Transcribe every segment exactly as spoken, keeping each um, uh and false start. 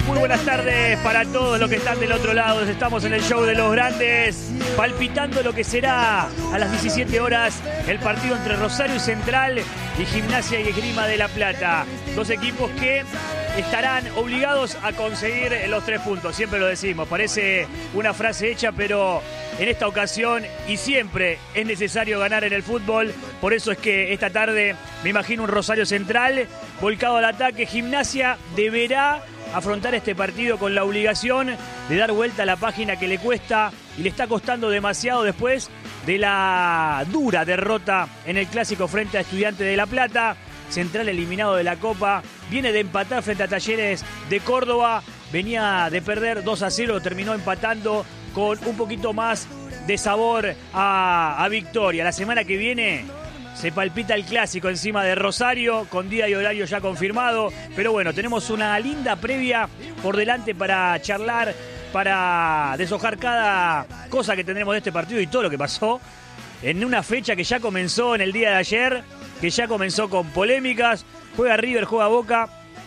Muy buenas tardes para todos los que están del otro lado. Estamos en el show de los grandes, palpitando lo que será a las diecisiete horas el partido entre Rosario Central y Gimnasia y Esgrima de La Plata. Dos equipos que estarán obligados a conseguir los tres puntos. Siempre lo decimos, parece una frase hecha, pero en esta ocasión y siempre es necesario ganar en el fútbol. Por eso es que esta tarde me imagino un Rosario Central volcado al ataque. Gimnasia deberá afrontar este partido con la obligación de dar vuelta a la página que le cuesta y le está costando demasiado después de la dura derrota en el clásico frente a Estudiantes de La Plata. Central eliminado de la Copa, viene de empatar frente a Talleres de Córdoba, venía de perder dos a cero, terminó empatando con un poquito más de sabor a, a victoria. La semana que viene se palpita el clásico encima de Rosario, con día y horario ya confirmado, pero bueno, tenemos una linda previa por delante para charlar, para deshojar cada cosa que tendremos de este partido y todo lo que pasó en una fecha que ya comenzó en el día de ayer, que ya comenzó con polémicas. Juega River, juega Boca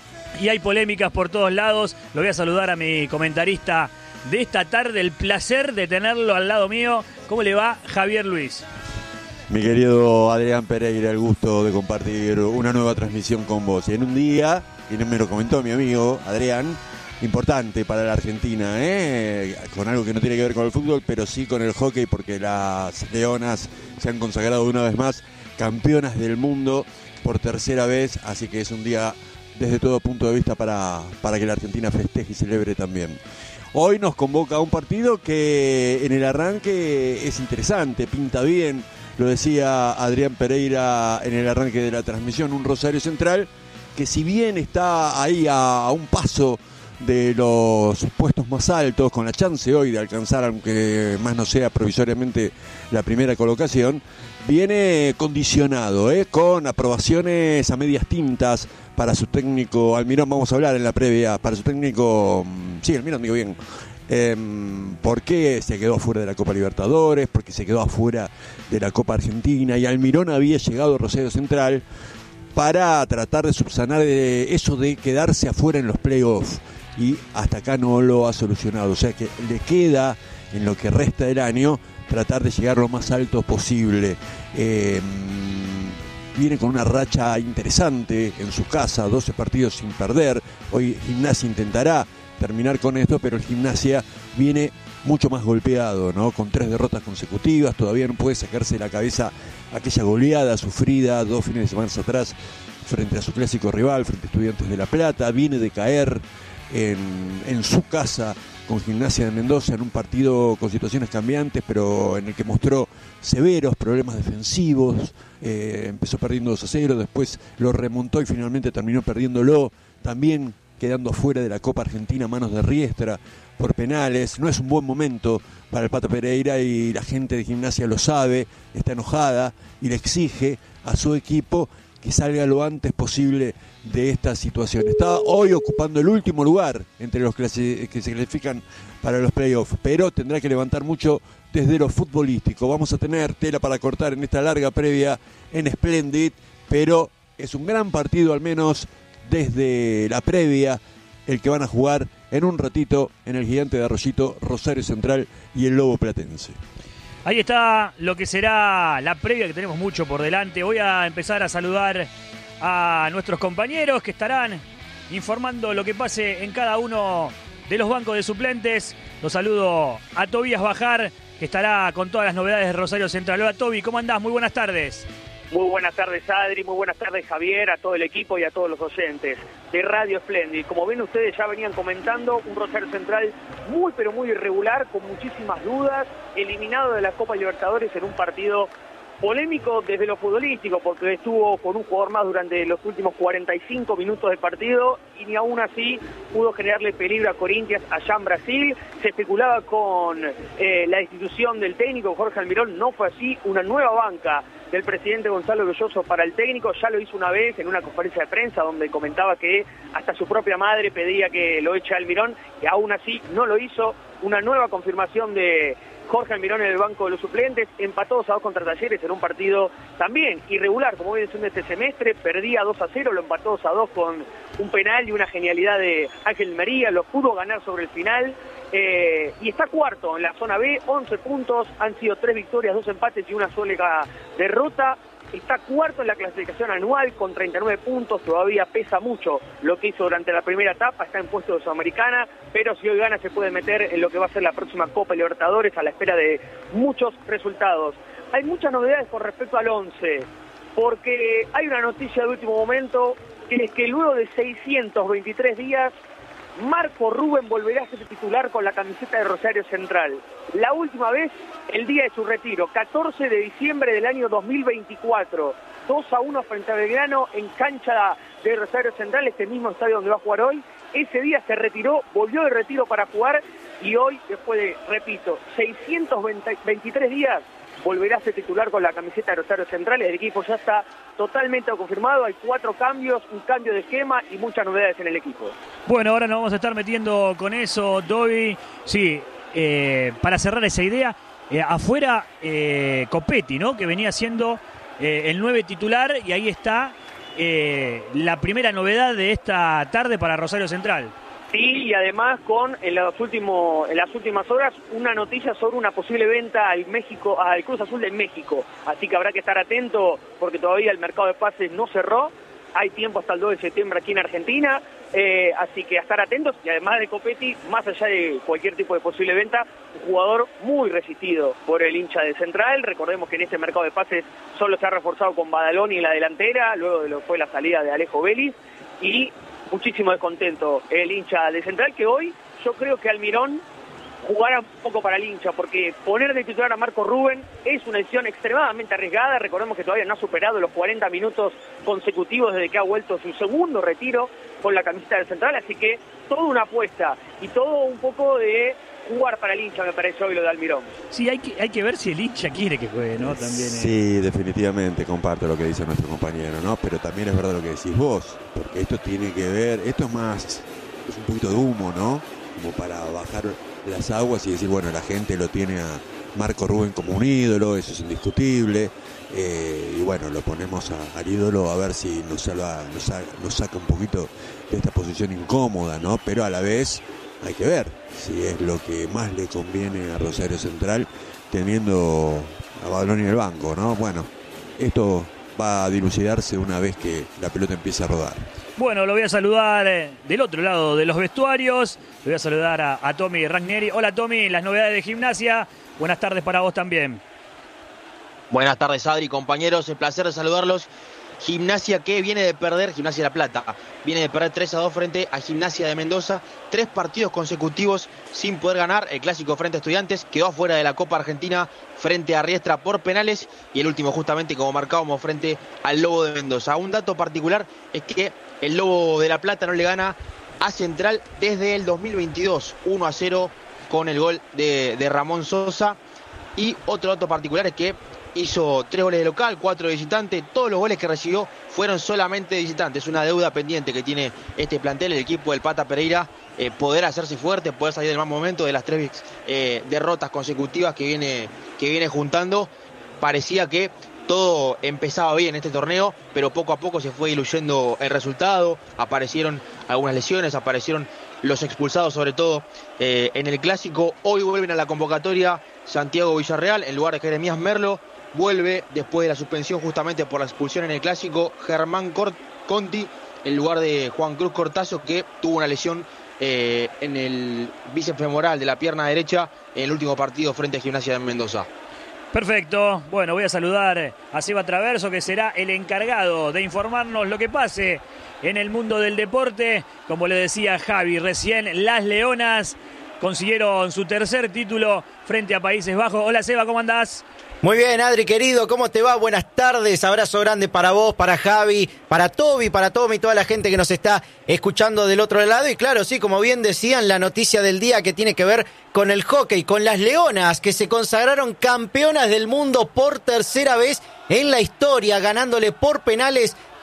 y hay polémicas por todos lados. Lo voy a saludar a mi comentarista de esta tarde, el placer de tenerlo al lado mío. ¿Cómo le va, Javier Luis? Mi querido Adrián Pereira, el gusto de compartir una nueva transmisión con vos. Y en un día, y me lo comentó mi amigo Adrián, importante para la Argentina, ¿eh? Con algo que no tiene que ver con el fútbol, pero sí con el hockey, porque las leonas se han consagrado una vez más campeonas del mundo por tercera vez, así que es un día desde todo punto de vista para, para que la Argentina festeje y celebre también. Hoy nos convoca a un partido que en el arranque es interesante, pinta bien, lo decía Adrián Pereira en el arranque de la transmisión, un Rosario Central que si bien está ahí a, a un paso de los puestos más altos, con la chance hoy de alcanzar, aunque más no sea provisoriamente, la primera colocación, viene condicionado, ¿eh? Con aprobaciones a medias tintas para su técnico Almirón. Vamos a hablar en la previa, para su técnico, sí, Almirón, digo bien, eh, por qué se quedó afuera de la Copa Libertadores, porque se quedó afuera de la Copa Argentina, y Almirón había llegado a Rosario Central para tratar de subsanar eso de quedarse afuera en los playoffs, y hasta acá no lo ha solucionado. O sea que le queda, en lo que resta del año, tratar de llegar lo más alto posible. Eh, viene con una racha interesante en su casa, doce partidos sin perder. Hoy Gimnasia intentará terminar con esto, pero el Gimnasia viene mucho más golpeado, ¿no? Con tres derrotas consecutivas, todavía no puede sacarse de la cabeza aquella goleada sufrida dos fines de semana atrás frente a su clásico rival, frente a Estudiantes de La Plata. Viene de caer en, en su casa con Gimnasia de Mendoza en un partido con situaciones cambiantes, pero en el que mostró severos problemas defensivos. Eh, empezó perdiendo dos a cero, después lo remontó y finalmente terminó perdiéndolo, también quedando fuera de la Copa Argentina a manos de Riestra por penales. No es un buen momento para el Pato Pereira y la gente de Gimnasia lo sabe, está enojada y le exige a su equipo que salga lo antes posible de esta situación. Está hoy ocupando el último lugar entre los que se clasifican para los playoffs, pero tendrá que levantar mucho desde lo futbolístico. Vamos a tener tela para cortar en esta larga previa en Splendid, pero es un gran partido, al menos desde la previa, el que van a jugar en un ratito en el Gigante de Arroyito, Rosario Central y el Lobo Platense. Ahí está lo que será la previa, que tenemos mucho por delante. Voy a empezar a saludar a nuestros compañeros que estarán informando lo que pase en cada uno de los bancos de suplentes. Los saludo a Tobías Bajar, que estará con todas las novedades de Rosario Central. Hola, Tobi, ¿cómo andás? Muy buenas tardes. Muy buenas tardes, Adri, muy buenas tardes, Javier, a todo el equipo y a todos los oyentes de Radio Splendid. Como ven ustedes, ya venían comentando, un Rosario Central muy pero muy irregular, con muchísimas dudas, eliminado de la Copa Libertadores en un partido polémico desde lo futbolístico, porque estuvo con un jugador más durante los últimos cuarenta y cinco minutos de partido y ni aún así pudo generarle peligro a Corinthians allá en Brasil. Se especulaba con eh, la destitución del técnico Jorge Almirón, no fue así. Una nueva banca del presidente Gonzalo Belloso para el técnico, ya lo hizo una vez en una conferencia de prensa donde comentaba que hasta su propia madre pedía que lo eche a Almirón, y aún así no lo hizo. una nueva confirmación de Jorge Almirón en el banco de los suplentes, empató dos a dos contra Talleres en un partido también irregular, como viene siendo este semestre, perdía dos a cero, lo empató dos a dos con un penal y una genialidad de Ángel María, lo pudo ganar sobre el final, eh, y está cuarto en la zona B, once puntos, han sido tres victorias, dos empates y una sola derrota. Está cuarto en la clasificación anual con treinta y nueve puntos, todavía pesa mucho lo que hizo durante la primera etapa, está en puesto de Sudamericana, pero si hoy gana se puede meter en lo que va a ser la próxima Copa Libertadores a la espera de muchos resultados. Hay muchas novedades con respecto al once, porque hay una noticia de último momento, que es que luego de seiscientos veintitrés días, Marco Rubén volverá a ser titular con la camiseta de Rosario Central. La última vez, el día de su retiro, catorce de diciembre del año dos mil veinticuatro. dos a uno frente a Belgrano en cancha de Rosario Central, este mismo estadio donde va a jugar hoy. Ese día se retiró, volvió de retiro para jugar y hoy, después de, repito, seiscientos veintitrés días, volverá a ser titular con la camiseta de Rosario Central. El equipo ya está totalmente confirmado, hay cuatro cambios, un cambio de esquema y muchas novedades en el equipo. Bueno, ahora nos vamos a estar metiendo con eso, Toby. Sí, eh, para cerrar esa idea, eh, afuera eh, Copetti, ¿no? Que venía siendo eh, el nueve titular y ahí está eh, la primera novedad de esta tarde para Rosario Central. Sí, y además con en, los últimos, en las últimas horas una noticia sobre una posible venta al México, al Cruz Azul de México. Así que habrá que estar atento porque todavía el mercado de pases no cerró. Hay tiempo hasta el dos de septiembre aquí en Argentina. Eh, así que a estar atentos. Y además de Copetti, más allá de cualquier tipo de posible venta, un jugador muy resistido por el hincha de Central. Recordemos que en este mercado de pases solo se ha reforzado con Badaloni en la delantera, luego de lo que fue la salida de Alejo Vélez. Y muchísimo descontento el hincha de Central, que hoy yo creo que Almirón jugará un poco para el hincha, porque poner de titular a Marco Rubén es una decisión extremadamente arriesgada. Recordemos que todavía no ha superado los cuarenta minutos consecutivos desde que ha vuelto su segundo retiro con la camiseta de Central, así que toda una apuesta y todo un poco de jugar para el hincha, me parece hoy lo de Almirón. Sí, hay que, hay que ver si el hincha quiere que juegue, ¿no? También, eh. Sí, definitivamente comparto lo que dice nuestro compañero, ¿no? Pero también es verdad lo que decís vos, porque esto tiene que ver, esto es más, es un poquito de humo, ¿no? Como para bajar las aguas y decir, bueno, la gente lo tiene a Marco Rubén como un ídolo, eso es indiscutible, eh, y bueno, lo ponemos a, al ídolo a ver si nos, salva, nos, saca, nos saca un poquito de esta posición incómoda, ¿no? Pero a la vez hay que ver si es lo que más le conviene a Rosario Central teniendo a Badaloni en el banco, ¿no? Bueno, esto va a dilucidarse una vez que la pelota empiece a rodar. Bueno, lo voy a saludar eh, del otro lado de los vestuarios. Le voy a saludar a, a Tommy Ragneri. Hola Tommy, las novedades de Gimnasia. Buenas tardes para vos también. Buenas tardes Adri, compañeros, el placer de saludarlos. Gimnasia que viene de perder, Gimnasia de La Plata, viene de perder tres a dos frente a Gimnasia de Mendoza, tres partidos consecutivos sin poder ganar, el clásico frente a Estudiantes, quedó afuera de la Copa Argentina frente a Riestra por penales y el último justamente como marcábamos frente al Lobo de Mendoza. Un dato particular es que el Lobo de La Plata no le gana a Central desde el dos mil veintidós, uno a cero con el gol de, de Ramón Sosa. Y otro dato particular es que hizo tres goles de local, cuatro de visitante. Todos los goles que recibió fueron solamente de visitante. Es una deuda pendiente que tiene este plantel, el equipo del Pata Pereira, eh, poder hacerse fuerte, poder salir del mal momento de las tres eh, derrotas consecutivas que viene, que viene juntando. Parecía que todo empezaba bien en este torneo, pero poco a poco se fue diluyendo el resultado. Aparecieron algunas lesiones, aparecieron los expulsados sobre todo eh, en el clásico. Hoy vuelven a la convocatoria Santiago Villarreal en lugar de Jeremías Merlo. Vuelve después de la suspensión justamente por la expulsión en el clásico Germán Conti en lugar de Juan Cruz Cortazo, que tuvo una lesión eh, en el bíceps femoral de la pierna derecha en el último partido frente a Gimnasia de Mendoza. Perfecto. Bueno, voy a saludar a Seba Traverso, que será el encargado de informarnos lo que pase en el mundo del deporte. Como le decía Javi recién, las Leonas consiguieron su tercer título frente a Países Bajos. Hola Seba, ¿cómo andás? Muy bien, Adri, querido, ¿cómo te va? Buenas tardes, abrazo grande para vos, para Javi, para Toby, para Tommy, toda la gente que nos está escuchando del otro lado. Y claro, sí, como bien decían, la noticia del día que tiene que ver con el hockey, con las Leonas, que se consagraron campeonas del mundo por tercera vez en la historia, ganándole por penales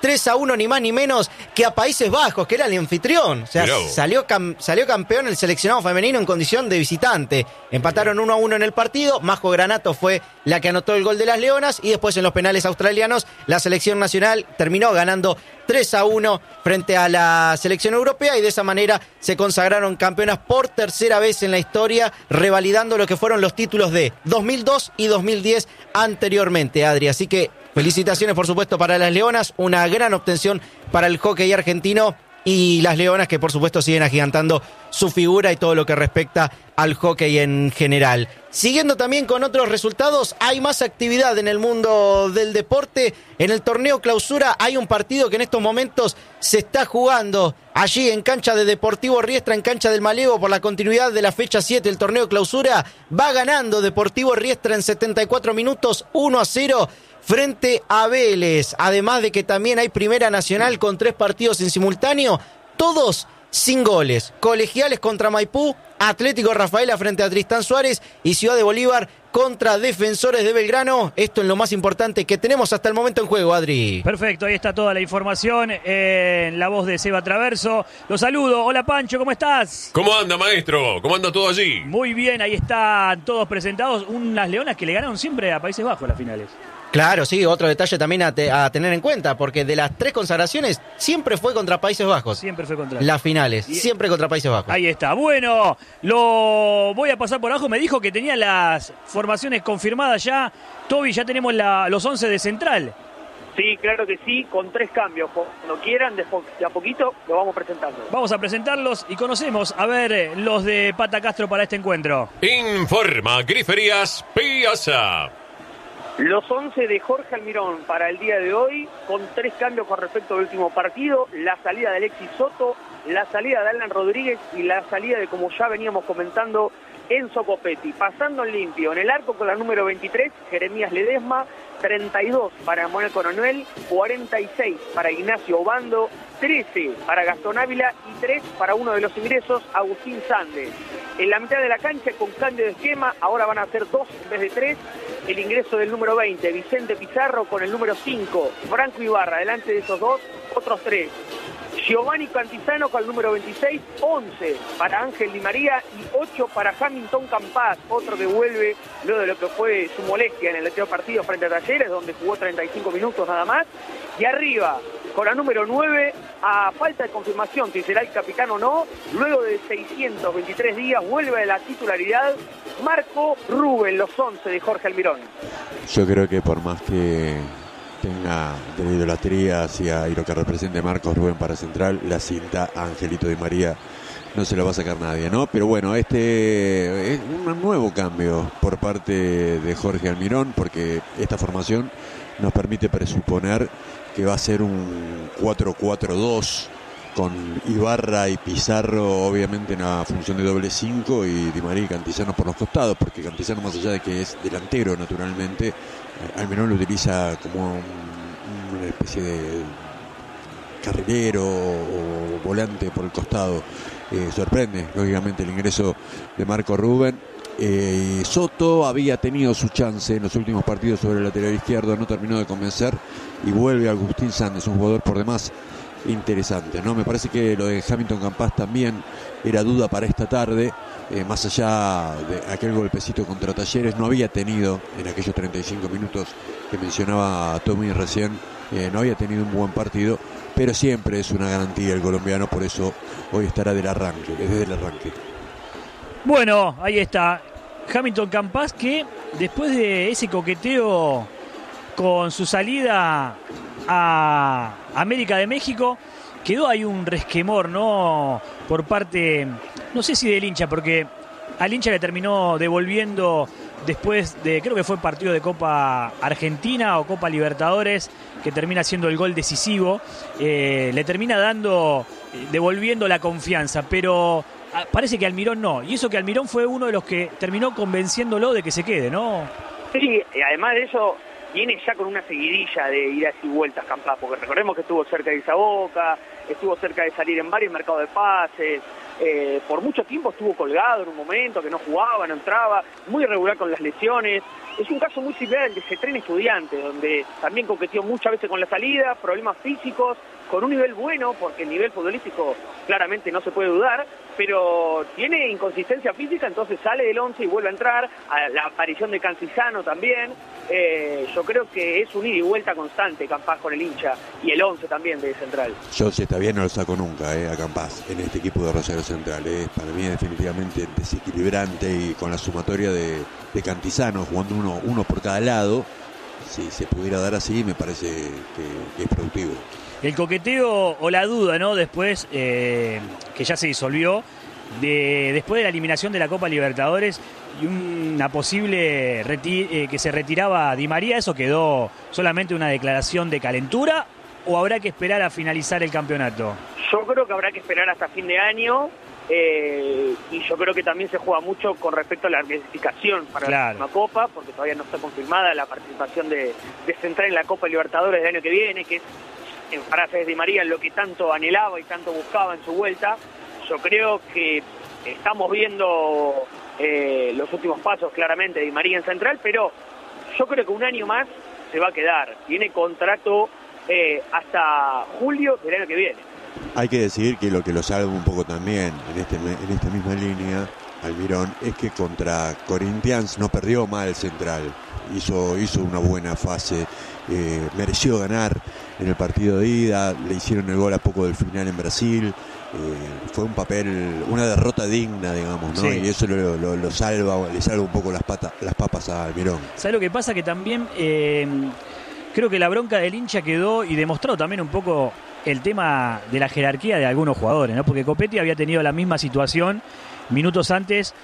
tres a uno ni más ni menos que a Países Bajos, que era el anfitrión. O sea, salió, cam- salió campeón el seleccionado femenino en condición de visitante. Empataron uno a uno en el partido. Majo Granato fue la que anotó el gol de las Leonas. Y después en los penales australianos, la selección nacional terminó ganando tres a uno frente a la selección europea. Y de esa manera se consagraron campeonas por tercera vez en la historia, revalidando lo que fueron los títulos de dos mil dos y dos mil diez anteriormente, Adri. Así que felicitaciones, por supuesto, para las Leonas. Una gran obtención para el hockey argentino. Y las Leonas que, por supuesto, siguen agigantando su figura y todo lo que respecta al hockey en general. Siguiendo también con otros resultados, hay más actividad en el mundo del deporte. En el torneo clausura hay un partido que en estos momentos se está jugando allí en cancha de Deportivo Riestra, en cancha del Malevo, por la continuidad de la fecha siete. El torneo clausura va ganando Deportivo Riestra en setenta y cuatro minutos, uno a cero. Frente a Vélez, además de que también hay Primera Nacional con tres partidos en simultáneo, todos sin goles. Colegiales contra Maipú, Atlético Rafaela frente a Tristán Suárez y Ciudad de Bolívar contra Defensores de Belgrano. Esto es lo más importante que tenemos hasta el momento en juego, Adri. Perfecto, ahí está toda la información en la voz de Seba Traverso. Los saludo. Hola, Pancho, ¿cómo estás? ¿Cómo anda, maestro? ¿Cómo anda todo allí? Muy bien, ahí están todos presentados. Unas Leonas que le ganaron siempre a Países Bajos en las finales. Claro, sí, otro detalle también a, te, a tener en cuenta, porque de las tres consagraciones siempre fue contra Países Bajos. Siempre fue contra. Las finales, y... siempre contra Países Bajos. Ahí está. Bueno, lo voy a pasar por abajo. Me dijo que tenía las formaciones confirmadas ya. Toby, ya tenemos la, los once de Central. Sí, claro que sí, con tres cambios. Cuando quieran, de a poquito lo vamos presentando. Vamos a presentarlos y conocemos, a ver, los de Pata Castro para este encuentro. Informa Griferías Piazza. Los once de Jorge Almirón para el día de hoy, con tres cambios con respecto al último partido: la salida de Alexis Soto, la salida de Alan Rodríguez y la salida de, como ya veníamos comentando, Enzo Copetti. Pasando en limpio, en el arco con la número veintitrés, Jeremías Ledesma, treinta y dos para Manuel Coronel, cuarenta y seis para Ignacio Obando, trece para Gastón Ávila y tres para uno de los ingresos, Agustín Sande. En la mitad de la cancha con cambio de esquema, ahora van a ser dos en vez de tres. El ingreso del número veinte, Vicente Pizarro, con el número cinco, Franco Ibarra. Delante de esos dos, otros tres. Giovanni Cantizano con el número veintiséis, once para Ángel Di María y ocho para Hamilton Campas, otro que vuelve luego de lo que fue su molestia en el anterior partido frente a Talleres, donde jugó treinta y cinco minutos nada más. Y arriba, con la número nueve, a falta de confirmación si será el capitán o no, luego de seiscientos veintitrés días vuelve a la titularidad Marco Rubén, los once de Jorge Almirón. Yo creo que por más que tenga de la idolatría hacia y lo que represente Marcos Rubén para Central, la cinta a Angelito Di María no se lo va a sacar nadie, ¿no? Pero bueno, este es un nuevo cambio por parte de Jorge Almirón, porque esta formación nos permite presuponer que va a ser un cuatro cuatro dos con Ibarra y Pizarro obviamente en la función de doble cinco y Di María y Cantizano por los costados, porque Cantizano, más allá de que es delantero naturalmente, Almirón lo utiliza como un, una especie de carrilero o volante por el costado. Eh, sorprende lógicamente el ingreso de Marco Rubén. Eh, Soto había tenido su chance en los últimos partidos sobre el lateral izquierdo, no terminó de convencer y vuelve Agustín Sández, un jugador por demás interesante, ¿no? Me parece que lo de Hamilton Campas también era duda para esta tarde, eh, más allá de aquel golpecito contra Talleres, no había tenido en aquellos treinta y cinco minutos que mencionaba Tommy recién, eh, no había tenido un buen partido, pero siempre es una garantía el colombiano, por eso hoy estará del arranque, desde el arranque. Bueno, ahí está Hamilton Campas, que después de ese coqueteo con su salida a América de México, quedó ahí un resquemor, ¿no? Por parte, no sé si del hincha, porque al hincha le terminó devolviendo después de, creo que fue partido de Copa Argentina o Copa Libertadores, que termina siendo el gol decisivo, eh, le termina dando, devolviendo la confianza, pero parece que Almirón no, y eso que Almirón fue uno de los que terminó convenciéndolo de que se quede, ¿no? Sí, y además de eso, viene ya con una seguidilla de idas y vueltas Campas, porque recordemos que estuvo cerca de irse a Boca, estuvo cerca de salir en varios mercados de pases, eh, por mucho tiempo estuvo colgado en un momento, que no jugaba, no entraba, muy irregular con las lesiones. Es un caso muy similar al de Cetrén Estudiantes, donde también coqueteó muchas veces con la salida, problemas físicos, con un nivel bueno, porque el nivel futbolístico claramente no se puede dudar, pero tiene inconsistencia física, entonces sale del once y vuelve a entrar, a la aparición de Cancizano también. Eh, yo creo que es un ida y vuelta constante Campás con el hincha, y el once también de Central. Yo, si está bien, no lo saco nunca eh, a Campás en este equipo de Rosario Central. Eh. Para mí es definitivamente desequilibrante, y con la sumatoria de, de Cancizano jugando uno, uno por cada lado, si se pudiera dar así, me parece que, que es productivo. El coqueteo o la duda, ¿no? Después, eh, que ya se disolvió, de, después de la eliminación de la Copa Libertadores y una posible reti- eh, que se retiraba Di María, ¿eso quedó solamente una declaración de calentura o habrá que esperar a finalizar el campeonato? Yo creo que habrá que esperar hasta fin de año. Eh, y yo creo que también se juega mucho con respecto a la clasificación para claro. la Copa, porque todavía no está confirmada la participación de, de Central en la Copa Libertadores del año que viene, que es, en frases de María, lo que tanto anhelaba y tanto buscaba en su vuelta. Yo creo que estamos viendo eh, los últimos pasos claramente de Di María en Central, pero yo creo que un año más se va a quedar. Tiene contrato eh, hasta julio del año que viene. Hay que decir que lo que lo salva un poco también en, este, en esta misma línea, Almirón, es que contra Corinthians no perdió mal Central. Hizo, hizo una buena fase, eh, mereció ganar en el partido de ida, le hicieron el gol a poco del final en Brasil. Eh, fue un papel, una derrota digna, digamos, ¿no? Sí. Y eso lo, lo, lo salva, le salva un poco las, patas, las papas a Almirón. ¿Sabes lo que pasa? Que también eh, creo que la bronca del hincha quedó y demostró también un poco el tema de la jerarquía de algunos jugadores, ¿no? Porque Copetti había tenido la misma situación minutos antes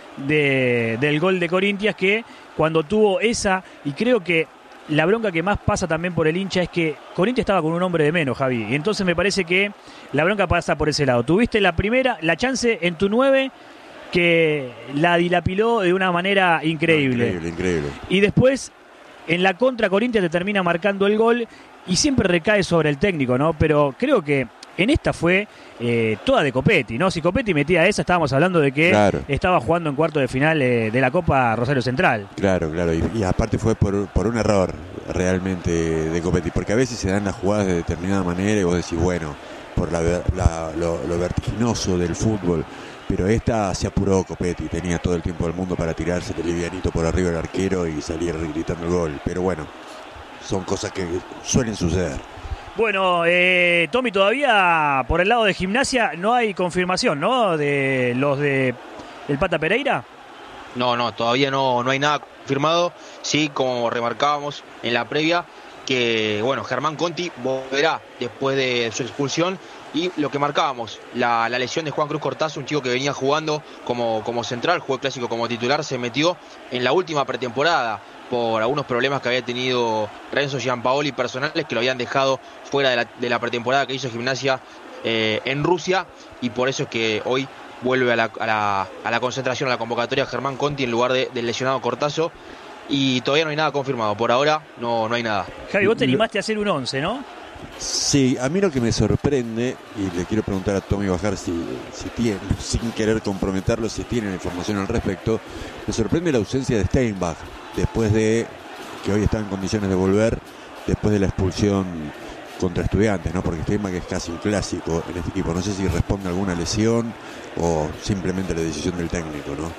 de, del gol de Corinthians, que cuando tuvo esa, y creo que la bronca que más pasa también por el hincha es que Corinthians estaba con un hombre de menos, Javi, y entonces me parece que la bronca pasa por ese lado. Tuviste la primera, la chance en tu nueve, que la dilapiló de una manera increíble. Increíble, increíble. Y después, en la contra, Corinthians te termina marcando el gol y siempre recae sobre el técnico, ¿no? Pero creo que en esta fue eh, toda de Copetti, ¿no? Si Copetti metía esa, estábamos hablando de que claro. estaba jugando en cuarto de final eh, de la Copa Rosario Central. Claro, claro, y, y aparte fue por, por un error realmente de Copetti, porque a veces se dan las jugadas de determinada manera y vos decís, bueno, por la, la, lo, lo vertiginoso del fútbol, pero esta se apuró Copetti, tenía todo el tiempo del mundo para tirarse de livianito por arriba del arquero y salir gritando el gol, pero bueno, son cosas que suelen suceder. Bueno, eh, Tommy, todavía por el lado de Gimnasia no hay confirmación, ¿no? De los de el Pata Pereira. No, no, todavía no, no hay nada confirmado. Sí, como remarcábamos en la previa, que bueno, Germán Conti volverá después de su expulsión. Y lo que marcábamos, la, la lesión de Juan Cruz Cortázar, un chico que venía jugando como, como central, jugó el clásico como titular, se metió en la última pretemporada por algunos problemas que había tenido Renzo Giampaoli personales que lo habían dejado fuera de la, de la pretemporada que hizo Gimnasia eh, en Rusia, y por eso es que hoy vuelve a la, a la, a la concentración, a la convocatoria Germán Conti en lugar de, del lesionado Cortázar, y todavía no hay nada confirmado, por ahora no, no hay nada. Javi, vos te animaste a hacer un once, ¿no? Sí, a mí lo que me sorprende, y le quiero preguntar a Tommy Bajar si, si tiene, sin querer comprometerlo, si tiene información al respecto, me sorprende la ausencia de Steinbach, después de que hoy está en condiciones de volver, después de la expulsión contra Estudiantes, ¿no? Porque Steinbach es casi un clásico en este equipo. No sé si responde a alguna lesión o simplemente la decisión del técnico, ¿no?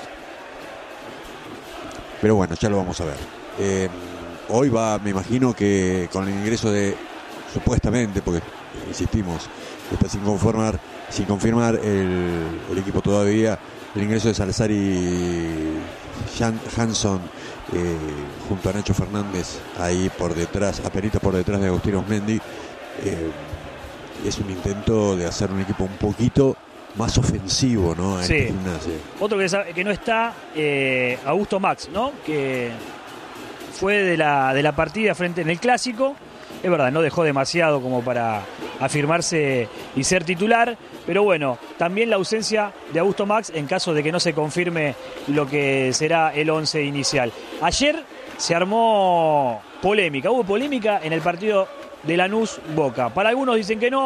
Pero bueno, ya lo vamos a ver. Eh, hoy va, me imagino que con el ingreso de, supuestamente, porque insistimos, está sin conformar, sin confirmar el, el equipo todavía, el ingreso de Salazar y Jan, Hanson eh, junto a Nacho Fernández ahí por detrás, aperito por detrás de Agustín Osmendi, eh, es un intento de hacer un equipo un poquito más ofensivo, ¿no? En Sí. este Gimnasia. Otro que, sabe, que no está, eh, Augusto Max, ¿no? Que fue de la, de la partida frente en el Clásico. Es verdad, no dejó demasiado como para afirmarse y ser titular, pero bueno, también la ausencia de Augusto Max en caso de que no se confirme lo que será el once inicial. Ayer se armó polémica, hubo polémica en el partido de Lanús Boca. Para algunos dicen que no,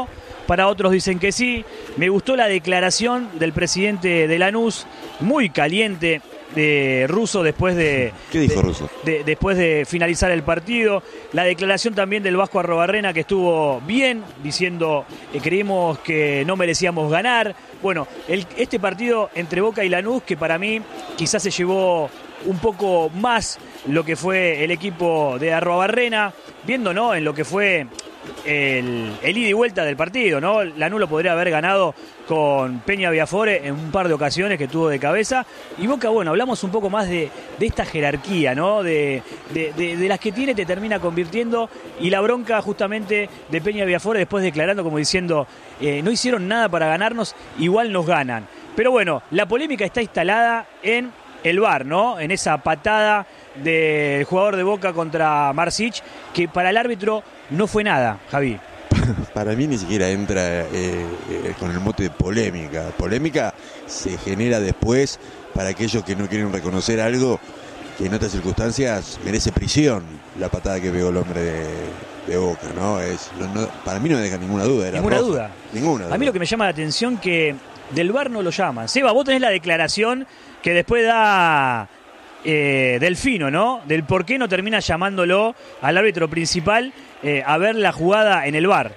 para otros dicen que sí. Me gustó la declaración del presidente de Lanús, muy caliente, de Russo después de... ¿Qué dijo de, Russo? De, después de finalizar el partido. La declaración también del Vasco Arrobarrena, que estuvo bien, diciendo que creímos que no merecíamos ganar. Bueno, el, este partido entre Boca y Lanús, que para mí quizás se llevó un poco más lo que fue el equipo de Arrobarrena, viendo, ¿no?, en lo que fue el, el ida y vuelta del partido, ¿no? Lanús lo podría haber ganado con Peña Viafore en un par de ocasiones que tuvo de cabeza. Y Boca, bueno, hablamos un poco más de, de esta jerarquía, ¿no? De, de, de, de las que tiene, te termina convirtiendo. Y la bronca justamente de Peña Viafore después declarando como diciendo, eh, no hicieron nada para ganarnos, igual nos ganan. Pero bueno, la polémica está instalada en el V A R, ¿no? En esa patada del jugador de Boca contra Marsic, que para el árbitro no fue nada, Javi. Para mí ni siquiera entra eh, eh, con el mote de polémica. Polémica se genera después para aquellos que no quieren reconocer algo que en otras circunstancias merece prisión, la patada que pegó el hombre de, de Boca, ¿no? Es, no, no, para mí no me deja ninguna duda. Era ninguna roja. duda. Ninguna duda. A mí lo que me llama la atención que del V A R no lo llaman. Seba, vos tenés la declaración que después da eh, Delfino, ¿no? Del por qué no termina llamándolo al árbitro principal eh, a ver la jugada en el V A R.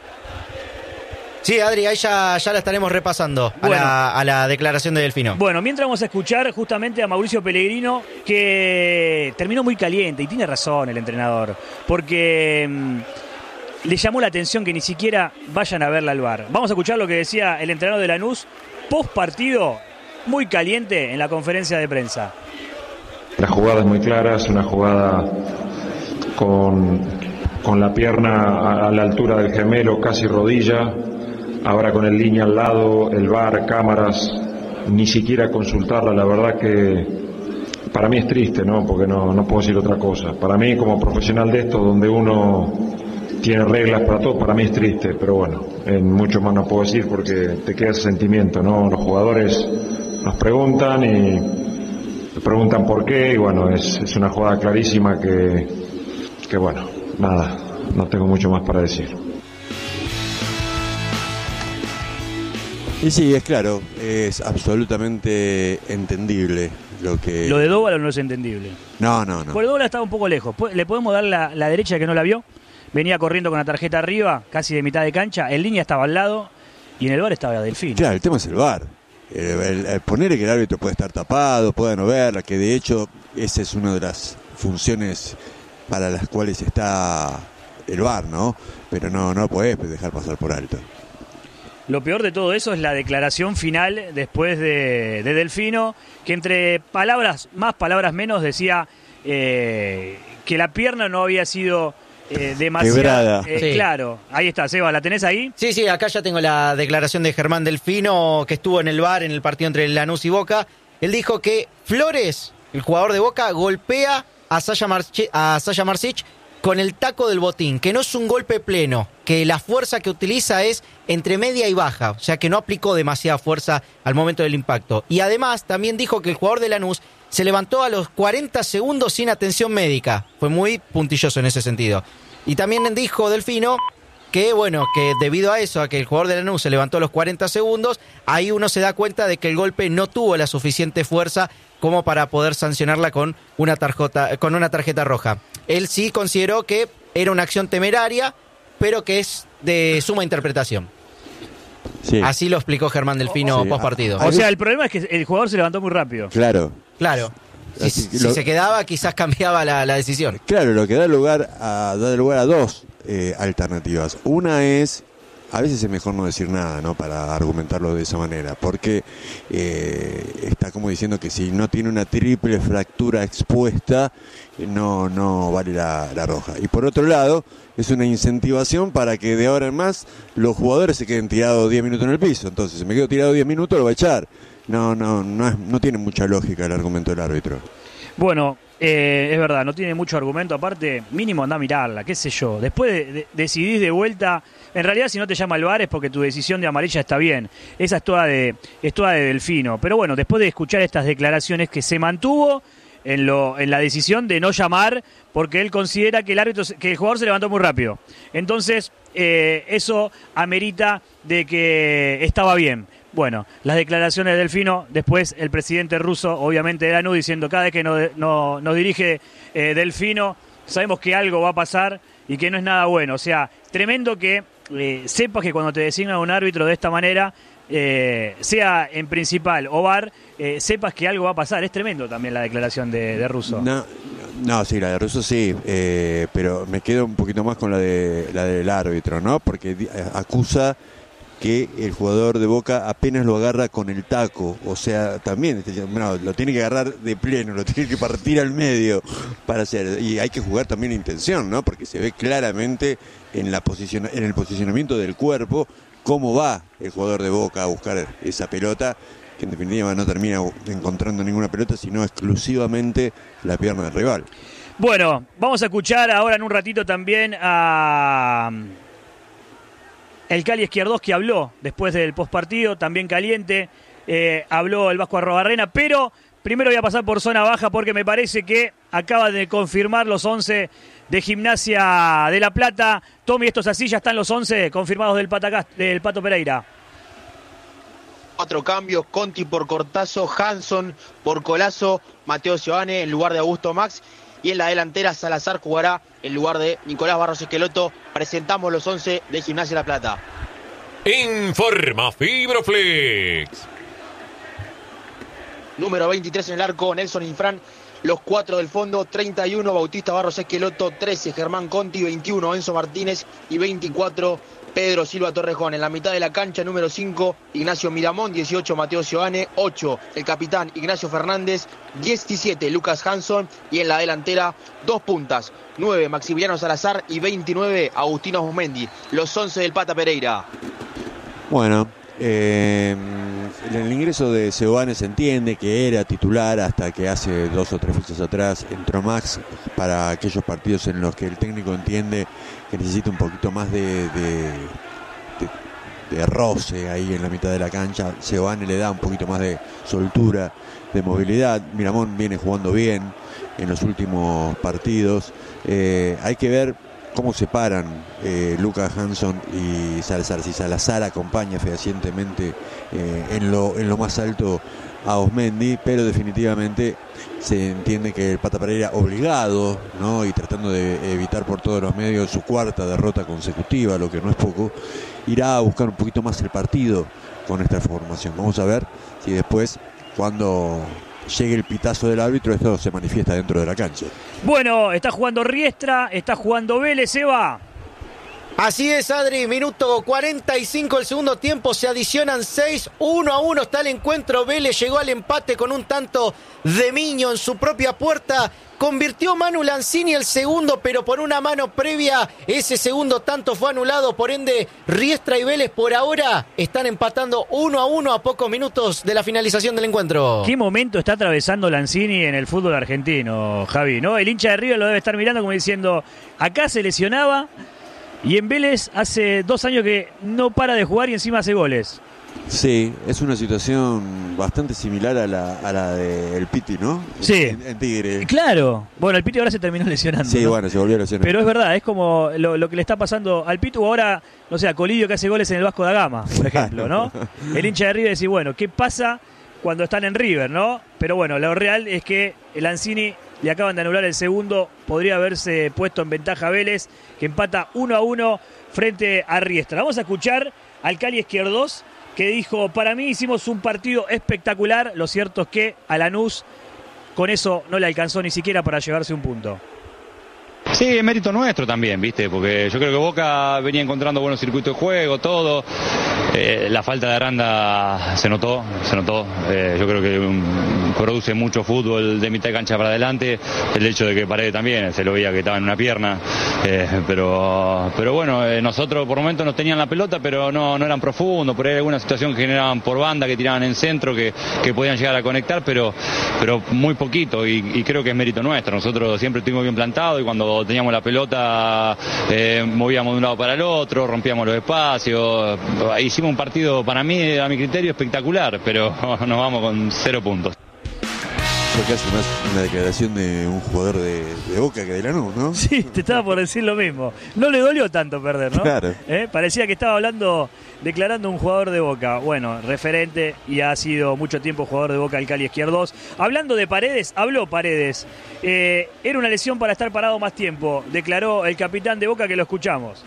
Sí, Adri, ahí ya, ya la estaremos repasando a, Bueno. la, a la declaración de Delfino. Bueno, mientras vamos a escuchar justamente a Mauricio Pellegrino, que terminó muy caliente, y tiene razón el entrenador, porque mmm, le llamó la atención que ni siquiera vayan a verla al V A R. Vamos a escuchar lo que decía el entrenador de Lanús post partido, muy caliente en la conferencia de prensa. La jugada es muy clara, es una jugada con, con la pierna a, a la altura del gemelo, casi rodilla. Ahora con el línea al lado, el V A R, cámaras, ni siquiera consultarla, la verdad que para mí es triste, ¿no? Porque no, no puedo decir otra cosa. Para mí, como profesional de esto, donde uno tiene reglas para todo, para mí es triste, pero bueno, en mucho más no puedo decir porque te queda ese sentimiento, ¿no? Los jugadores nos preguntan y preguntan por qué, y bueno, es, es una jugada clarísima que, que bueno, nada, no tengo mucho más para decir. Y sí, es claro, es absolutamente entendible lo que... Lo de Dóvalo no es entendible. No, no, no. Porque Dóvalo estaba un poco lejos. ¿Le podemos dar la, la derecha que no la vio? Venía corriendo con la tarjeta arriba, casi de mitad de cancha. En línea estaba al lado y en el V A R estaba Delfino. Claro, el tema es el V A R. El, el, el poner que el árbitro puede estar tapado, pueda no verla, que de hecho esa es una de las funciones para las cuales está el V A R, ¿no? Pero no, no podés dejar pasar por alto. Lo peor de todo eso es la declaración final después de, de Delfino, que entre palabras más, palabras menos, decía eh, que la pierna no había sido eh, demasiado... Eh, sí. Claro, ahí está, Seba, ¿la tenés ahí? Sí, sí, acá ya tengo la declaración de Germán Delfino, que estuvo en el V A R en el partido entre Lanús y Boca. Él dijo que Flores, el jugador de Boca, golpea a Sasha, Marche, a Sasha Marsic con el taco del botín, que no es un golpe pleno, que la fuerza que utiliza es entre media y baja, o sea que no aplicó demasiada fuerza al momento del impacto. Y además también dijo que el jugador de Lanús se levantó a los cuarenta segundos sin atención médica. Fue muy puntilloso en ese sentido. Y también dijo Delfino que, bueno, que debido a eso, a que el jugador de Lanús se levantó a los cuarenta segundos, ahí uno se da cuenta de que el golpe no tuvo la suficiente fuerza como para poder sancionarla con una tarjeta, con una tarjeta roja. Él sí consideró que era una acción temeraria, pero que es de suma interpretación. Sí. Así lo explicó Germán Delfino Sí. post partido. O sea, el problema es que el jugador se levantó muy rápido. Claro. Claro. Si, Así que si lo- se quedaba, quizás cambiaba la, la decisión. Claro, lo que da lugar a, da lugar a dos eh, alternativas. Una es, a veces es mejor no decir nada, ¿no? Para argumentarlo de esa manera, porque eh, está como diciendo que si no tiene una triple fractura expuesta, eh, no, no vale la, la roja. Y por otro lado, es una incentivación para que de ahora en más los jugadores se queden tirados diez minutos en el piso. Entonces, si me quedo tirado diez minutos, lo va a echar. No, no, no, es, no tiene mucha lógica el argumento del árbitro. Bueno, eh, es verdad, no tiene mucho argumento. Aparte, mínimo anda a mirarla, qué sé yo. Después de, de, decidís de vuelta. En realidad, si no te llama el V A R es porque tu decisión de amarilla está bien. Esa es toda de, es toda de Delfino. Pero bueno, después de escuchar estas declaraciones, que se mantuvo en, lo, en la decisión de no llamar, porque él considera que el árbitro, que el jugador se levantó muy rápido. Entonces, eh, eso amerita de que estaba bien. Bueno, las declaraciones de Delfino, después el presidente ruso, obviamente de Lanús, diciendo cada vez que nos, no, nos dirige eh, Delfino, sabemos que algo va a pasar y que no es nada bueno. O sea, tremendo que eh, sepas que cuando te designan un árbitro de esta manera, eh, sea en principal o V A R, eh, sepas que algo va a pasar. Es tremendo también la declaración de, de Russo. No, no, sí, la de Russo sí, eh, pero me quedo un poquito más con la de la del árbitro, ¿no? Porque acusa que el jugador de Boca apenas lo agarra con el taco, o sea, también no, lo tiene que agarrar de pleno, lo tiene que partir al medio para hacer, y hay que jugar también intención, ¿no? Porque se ve claramente en la posición, en el posicionamiento del cuerpo cómo va el jugador de Boca a buscar esa pelota, que en definitiva no termina encontrando ninguna pelota, sino exclusivamente la pierna del rival. Bueno, vamos a escuchar ahora en un ratito también a el Cali Izquierdos, que habló después del postpartido, también caliente, eh, habló el Vasco Arrobarrena, pero primero voy a pasar por zona baja porque me parece que acaba de confirmar los once de Gimnasia de La Plata. Tommy, esto es así, ya están los once confirmados del, Patacast, del Pato Pereira. Cuatro cambios: Conti por Cortazo, Hanson por Colazo, Mateo Giovane en lugar de Augusto Max, y en la delantera Salazar jugará en lugar de Nicolás Barros Esqueloto. Presentamos los once de Gimnasia La Plata. Informa Fibroflex. Número veintitrés en el arco, Nelson Infran. Los cuatro del fondo, treinta y uno Bautista Barros Esqueloto, trece Germán Conti, veintiuno Enzo Martínez y veinticuatro Pedro Silva Torrejón. En la mitad de la cancha, número cinco, Ignacio Miramón, dieciocho Mateo Giovane, ocho el capitán Ignacio Fernández, diecisiete Lucas Hanson, y en la delantera dos puntas, nueve Maximiliano Salazar y veintinueve Agustino Osmendi. Los once del Pata Pereira. Bueno, eh, el ingreso de Giovane se entiende que era titular hasta que hace dos o tres fechas atrás entró Max para aquellos partidos en los que el técnico entiende que necesita un poquito más de, de, de, de roce ahí en la mitad de la cancha. Giovane le da un poquito más de soltura, de movilidad. Miramón viene jugando bien en los últimos partidos. Eh, hay que ver cómo se paran eh, Lucas Hanson y Salazar. Si Salazar acompaña fehacientemente eh, en, lo, en lo más alto a Osmendi, pero definitivamente se entiende que el Pata Pereira, obligado, ¿no?, y tratando de evitar por todos los medios su cuarta derrota consecutiva, lo que no es poco, irá a buscar un poquito más el partido con esta formación. Vamos a ver si después, cuando llegue el pitazo del árbitro, esto se manifiesta dentro de la cancha. Bueno, está jugando Riestra, está jugando Vélez, Eva. Así es, Adri, minuto cuarenta y cinco del segundo tiempo, se adicionan seis, uno a uno está el encuentro. Vélez llegó al empate con un tanto de Miño en su propia puerta. Convirtió Manu Lanzini el segundo, pero por una mano previa ese segundo tanto fue anulado. Por ende, Riestra y Vélez por ahora están empatando uno a uno a pocos minutos de la finalización del encuentro. ¿Qué momento está atravesando Lanzini en el fútbol argentino, Javi, ¿no? El hincha de River lo debe estar mirando como diciendo, acá se lesionaba y en Vélez hace dos años que no para de jugar y encima hace goles. Sí, es una situación bastante similar a la, a la del Piti, ¿no? Sí. En, en Tigre. Claro. Bueno, el Piti ahora se terminó lesionando. Sí, ¿no? bueno, se volvió a lesionar. Pero es verdad, es como lo, lo que le está pasando al Pitu ahora, no sé, a Colidio, que hace goles en el Vasco da Gama, por ejemplo, ¿no? El hincha de River dice, bueno, ¿qué pasa cuando están en River, no? Pero bueno, lo real es que el Lanzini le acaban de anular el segundo, podría haberse puesto en ventaja a Vélez, que empata uno a uno frente a Riestra. Vamos a escuchar al Cali Izquierdos, que dijo, para mí hicimos un partido espectacular, lo cierto es que a Lanús con eso no le alcanzó ni siquiera para llevarse un punto. Sí, es mérito nuestro también, ¿viste? Porque yo creo que Boca venía encontrando buenos circuitos de juego, todo. Eh, la falta de Aranda se notó, se notó. Eh, yo creo que um, produce mucho fútbol de mitad de cancha para adelante. El hecho de que Paredes también, se lo veía que estaba en una pierna. Eh, pero pero bueno, eh, nosotros por momentos nos tenían la pelota, pero no, no eran profundos. Por ahí alguna situación que generaban por banda, que tiraban en centro, que, que podían llegar a conectar, pero, pero muy poquito. Y, y creo que es mérito nuestro. Nosotros siempre estuvimos bien plantados y cuando teníamos la pelota, eh, movíamos de un lado para el otro, rompíamos los espacios. Hicimos un partido, para mí, a mi criterio, espectacular, pero nos vamos con cero puntos. Eso casi más una declaración de un jugador de, de Boca que de Lanús, ¿no? Sí, te estaba por decir lo mismo. No le dolió tanto perder, ¿no? Claro. ¿Eh? Parecía que estaba hablando, declarando un jugador de Boca. Bueno, referente y ha sido mucho tiempo jugador de Boca el Cali Izquierdos. Hablando de Paredes, habló Paredes. Eh, era una lesión para estar parado más tiempo, declaró el capitán de Boca, que lo escuchamos.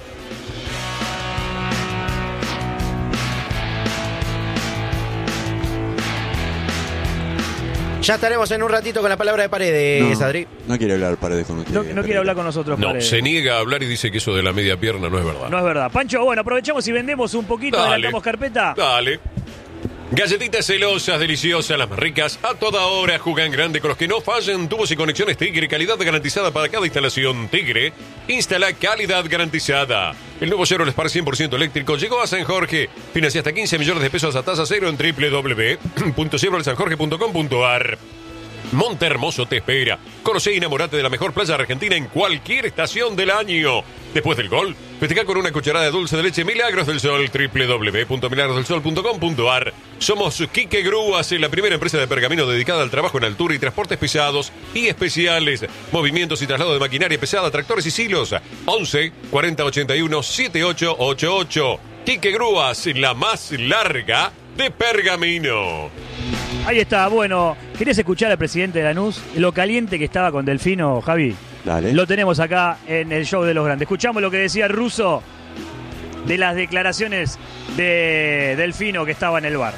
Ya estaremos en un ratito con la palabra de Paredes, no, Adri. No quiere hablar Paredes con usted. No, no quiere hablar con nosotros, No, Paredes. se niega a hablar y dice que eso de la media pierna no es verdad. No es verdad. Pancho, bueno, aprovechamos y vendemos un poquito, Dale. adelantamos carpeta. Dale. Galletitas celosas, deliciosas, las más ricas, a toda hora, jugan grande con los que no fallan, tubos y conexiones Tigre, calidad garantizada para cada instalación. Tigre, instala calidad garantizada. El nuevo Chevrolet Spark cien por ciento eléctrico llegó a San Jorge. Financia hasta quince millones de pesos a tasa cero en doble u doble u doble u punto chevrolet san jorge punto com punto a r. Monte Hermoso te espera. Conoce y enamorate de la mejor playa argentina en cualquier estación del año. Después del gol, festeja con una cucharada de dulce de leche Milagros del Sol. doble u doble u doble u punto milagros del sol punto com punto a r. Somos Quique Grúas, la primera empresa de pergamino dedicada al trabajo en altura y transportes pesados y especiales. Movimientos y traslado de maquinaria pesada, tractores y silos. once cuarenta ochenta y uno setenta y ocho ochenta y ocho. Quique Grúas, la más larga de pergamino. Ahí está, bueno, ¿querés escuchar al presidente de Lanús? Lo caliente que estaba con Delfino, Javi. Dale. Lo tenemos acá en el show de los grandes. Escuchamos lo que decía Russo de las declaraciones de Delfino que estaba en el bar.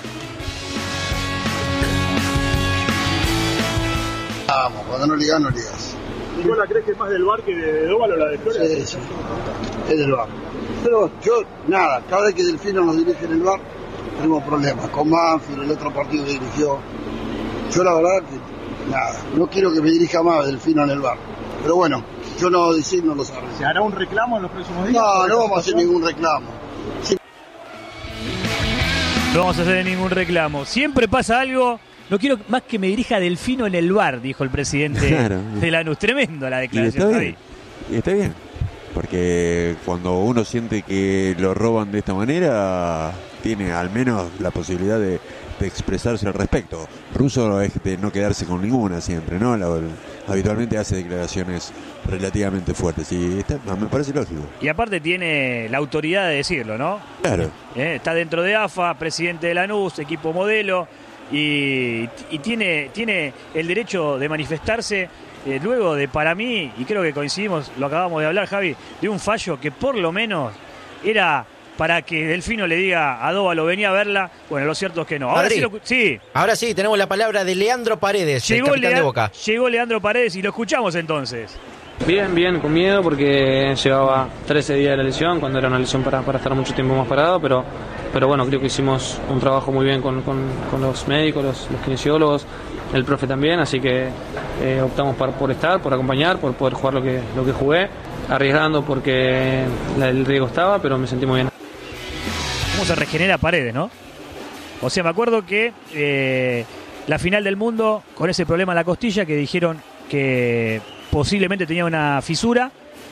Vamos, cuando no ligas, no ligas. ¿Nicola crees que es más del bar que de Dóval o la de Flores? Sí, sí, es del bar. Pero yo, nada, cada vez que Delfino nos dirige en el bar, tenemos problemas. Con Manfield, el otro partido que dirigió. Yo la verdad que, nada, no quiero que me dirija más Delfino en el bar. Pero bueno, yo no designo los árbitros. ¿Se hará un reclamo en los próximos días? No, no vamos a hacer ningún reclamo. Sí. No vamos a hacer ningún reclamo. Siempre pasa algo. No quiero más que me dirija Delfino en el bar, dijo el presidente Claro. de Lanús. Tremendo la Y declaración, está Javi. bien. Y está bien. Porque cuando uno siente que lo roban de esta manera, tiene al menos la posibilidad de, de expresarse al respecto. Russo es de no quedarse con ninguna siempre, ¿no? La, habitualmente hace declaraciones relativamente fuertes y está, me parece lógico. Y aparte tiene la autoridad de decirlo, ¿no? Claro. Eh, está dentro de A F A, presidente de Lanús, equipo modelo, y, y tiene, tiene el derecho de manifestarse eh, luego de, para mí, y creo que coincidimos, lo acabamos de hablar, Javi, de un fallo que por lo menos era para que Delfino le diga a Dóvalo, venía a verla. Bueno, lo cierto es que no. Ahora Adri, sí, lo, sí. Ahora sí, tenemos la palabra de Leandro Paredes, Llegó, el capitán Lea- de Boca. llegó Leandro Paredes y lo escuchamos entonces. Bien, bien, con miedo porque llevaba trece días de la lesión, cuando era una lesión para, para estar mucho tiempo más parado, pero, pero bueno, creo que hicimos un trabajo muy bien con, con, con los médicos, los, los kinesiólogos, el profe también, así que eh, optamos por, por estar, por acompañar, por poder jugar lo que, lo que jugué, arriesgando porque la, el riesgo estaba, pero me sentí muy bien. ¿Cómo se regenera Paredes, no? O sea, me acuerdo que eh, la final del mundo, con ese problema en la costilla, que dijeron que posiblemente tenía una fisura,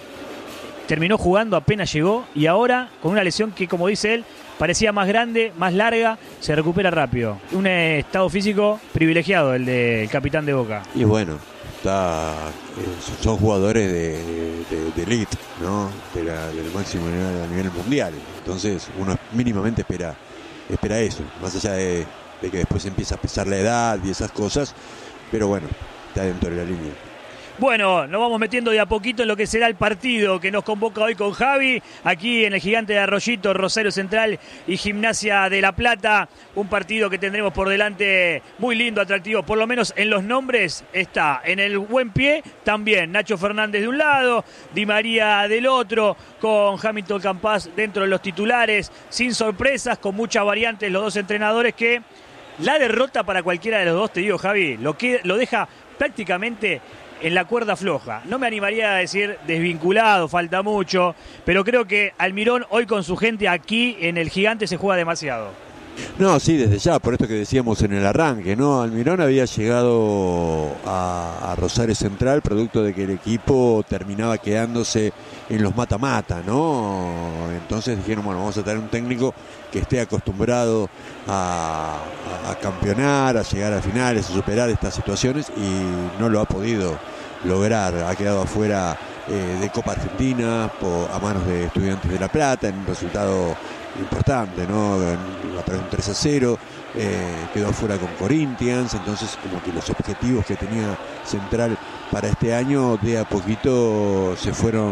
terminó jugando apenas llegó, y ahora con una lesión que, como dice él, parecía más grande, más larga, se recupera rápido. Un eh, estado físico privilegiado el del capitán de Boca. Y bueno, está, eh, son jugadores de, de, de elite, ¿no? De la- del máximo nivel a nivel mundial. Entonces uno mínimamente espera, espera eso, más allá de, de que después empieza a pesar la edad y esas cosas, pero bueno, está dentro de la línea. Bueno, nos vamos metiendo de a poquito en lo que será el partido que nos convoca hoy con Javi, aquí en el Gigante de Arroyito, Rosario Central y Gimnasia de La Plata. Un partido que tendremos por delante muy lindo, atractivo, por lo menos en los nombres está en el buen pie también Nacho Fernández de un lado, Di María del otro, con Hamilton Campas dentro de los titulares, sin sorpresas, con muchas variantes los dos entrenadores que la derrota para cualquiera de los dos, te digo Javi, lo, que, lo deja prácticamente en la cuerda floja. No me animaría a decir desvinculado, falta mucho, pero creo que Almirón hoy con su gente aquí en el Gigante se juega demasiado. No, sí, desde ya, por esto que decíamos en el arranque, ¿no? Almirón había llegado a, a Rosario Central producto de que el equipo terminaba quedándose en los mata-mata, ¿no? Entonces dijeron, bueno, vamos a tener un técnico que esté acostumbrado a, a, a campeonar, a llegar a finales, a superar estas situaciones, y no lo ha podido lograr. Ha quedado afuera eh, de Copa Argentina por, a manos de Estudiantes de La Plata, en un resultado importante, ¿no? A través de un tres a cero, eh, quedó afuera con Corinthians. Entonces como que los objetivos que tenía Central para este año de a poquito se fueron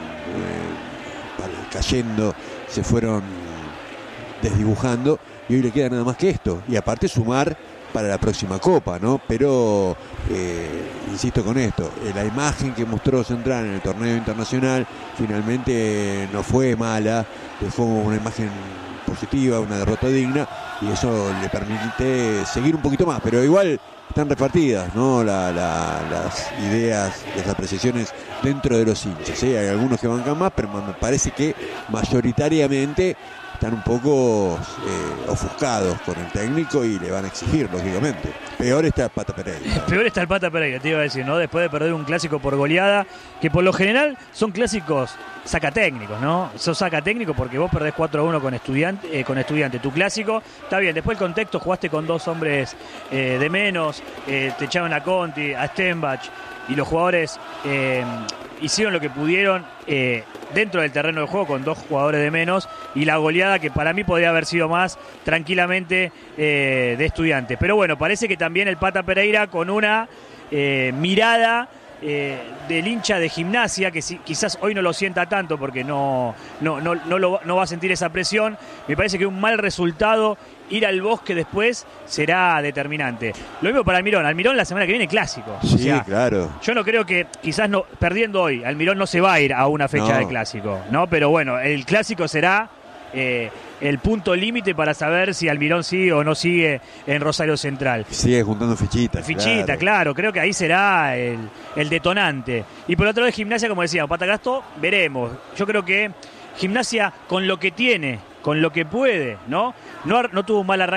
eh, cayendo, se fueron desdibujando, y hoy le queda nada más que esto, y aparte sumar para la próxima Copa, ¿no? Pero eh, insisto con esto, eh, la imagen que mostró Central en el torneo internacional finalmente no fue mala, fue una imagen positiva, una derrota digna, y eso le permite seguir un poquito más, pero igual están repartidas, ¿no? La, la, las ideas, las apreciaciones dentro de los hinchas, ¿eh? Hay algunos que bancan más, pero me parece que mayoritariamente están un poco eh, ofuscados con el técnico y le van a exigir, lógicamente. Peor está el Pata Pereira. Peor está el Pata Pereira, te iba a decir, ¿no? Después de perder un clásico por goleada, que por lo general son clásicos sacatécnicos, ¿no? Sos sacatécnico porque vos perdés cuatro a uno con Estudiante, eh, con Estudiante. Tu clásico, está bien, después el contexto, jugaste con dos hombres eh, de menos, eh, te echaron a Conti, a Stenbach, y los jugadores eh, hicieron lo que pudieron eh, dentro del terreno del juego con dos jugadores de menos, y la goleada que para mí podría haber sido más tranquilamente eh, de Estudiante. Pero bueno, parece que también el Pata Pereira con una eh, mirada eh, del hincha de Gimnasia, que si, quizás hoy no lo sienta tanto porque no, no, no, no, lo, no va a sentir esa presión. Me parece que un mal resultado, ir al Bosque después, será determinante. Lo mismo para Almirón. Almirón la semana que viene clásico. Sí, o sea, claro. Yo no creo que, quizás no, perdiendo hoy, Almirón no se va a ir a una fecha no. de clásico, ¿no? Pero bueno, el clásico será eh, el punto límite para saber si Almirón sigue o no sigue en Rosario Central. Sigue juntando fichitas. Fichita, claro. claro. Creo que ahí será el, el detonante. Y por otro lado, Gimnasia, como decía, Patagasto, veremos. Yo creo que Gimnasia, con lo que tiene, con lo que puede, ¿no? No, no tuvo un mal arranque